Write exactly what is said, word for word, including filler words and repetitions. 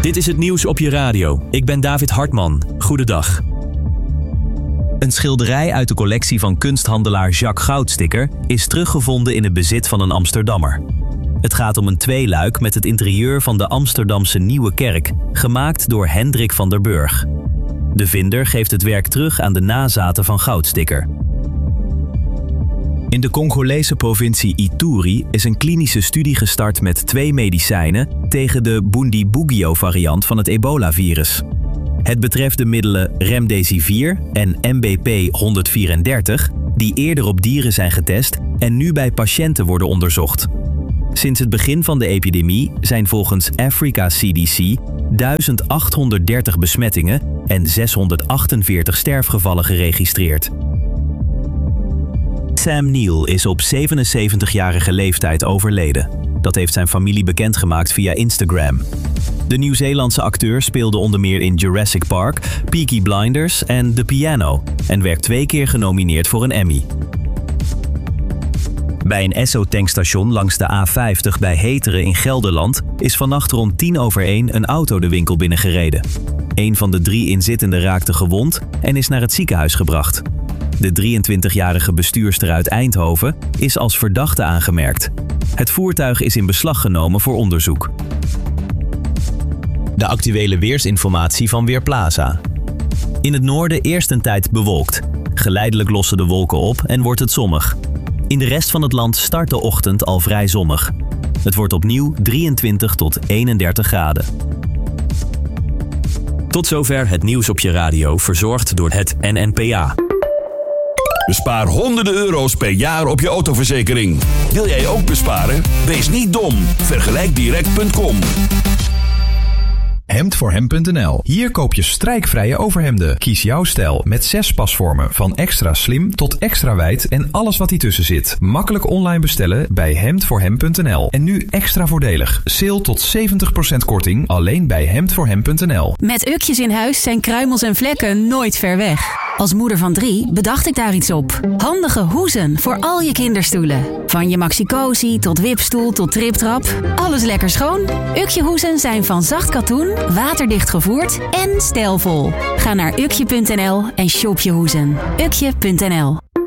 Dit is het nieuws op je radio. Ik ben David Hartman. Goedendag. Een schilderij uit de collectie van kunsthandelaar Jacques Goudsticker is teruggevonden in het bezit van een Amsterdammer. Het gaat om een tweeluik met het interieur van de Amsterdamse Nieuwe Kerk, gemaakt door Hendrik van der Burg. De vinder geeft het werk terug aan de nazaten van Goudsticker. In de Congolese provincie Ituri is een klinische studie gestart met twee medicijnen tegen de Bundibugyo-variant van het ebola-virus. Het betreft de middelen Remdesivir en M B P honderdvierendertig, die eerder op dieren zijn getest en nu bij patiënten worden onderzocht. Sinds het begin van de epidemie zijn volgens Africa C D C duizend achthonderddertig besmettingen en zeshonderdachtenveertig sterfgevallen geregistreerd. Sam Neill is op zevenenzeventigjarige leeftijd overleden. Dat heeft zijn familie bekendgemaakt via Instagram. De Nieuw-Zeelandse acteur speelde onder meer in Jurassic Park, Peaky Blinders en The Piano en werd twee keer genomineerd voor een Emmy. Bij een Esso-tankstation langs de A vijftig bij Heteren in Gelderland is vannacht rond tien over één een auto de winkel binnengereden. Een van de drie inzittenden raakte gewond en is naar het ziekenhuis gebracht. De drieëntwintigjarige bestuurster uit Eindhoven is als verdachte aangemerkt. Het voertuig is in beslag genomen voor onderzoek. De actuele weersinformatie van Weerplaza. In het noorden eerst een tijd bewolkt. Geleidelijk lossen de wolken op en wordt het zonnig. In de rest van het land start de ochtend al vrij zonnig. Het wordt opnieuw drieëntwintig tot eenendertig graden. Tot zover het nieuws op je radio, verzorgd door het N N P A. Bespaar honderden euro's per jaar op je autoverzekering. Wil jij ook besparen? Wees niet dom. Vergelijk direct punt com. hemd voor hem punt n l. Hier koop je strijkvrije overhemden. Kies jouw stijl met zes pasvormen. Van extra slim tot extra wijd en alles wat ertussen zit. Makkelijk online bestellen bij hemd voor hem punt n l. En nu extra voordelig. Sale tot zeventig procent korting alleen bij hemd voor hem punt n l. Met Ukjes in huis zijn kruimels en vlekken nooit ver weg. Als moeder van drie bedacht ik daar iets op. Handige hoezen voor al je kinderstoelen. Van je Maxi-Cosi tot wipstoel tot triptrap. Alles lekker schoon. Ukje hoezen zijn van zacht katoen, waterdicht gevoerd en stijlvol. Ga naar ukje punt n l en shop je hoezen. ukje punt n l